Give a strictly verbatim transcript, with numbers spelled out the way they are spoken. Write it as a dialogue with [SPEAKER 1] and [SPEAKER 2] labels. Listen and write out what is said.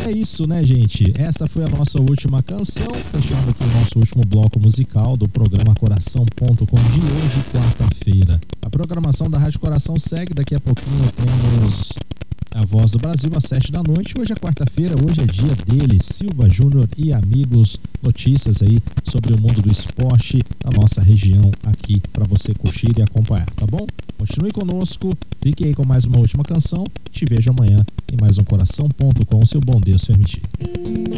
[SPEAKER 1] é isso, né, gente? Essa foi a nossa última canção, fechando aqui o nosso último bloco musical do programa Coração ponto com de hoje, quarta-feira. A programação da Rádio Coração segue, daqui a pouquinho temos A Voz do Brasil às sete da noite. Hoje é quarta-feira, hoje é dia dele, Silva Júnior e amigos. Notícias aí sobre o mundo do esporte da nossa região aqui para você curtir e acompanhar, tá bom? Continue conosco, fique aí com mais uma última canção. Te vejo amanhã em mais um Coração ponto com, se o bom Deus permitir.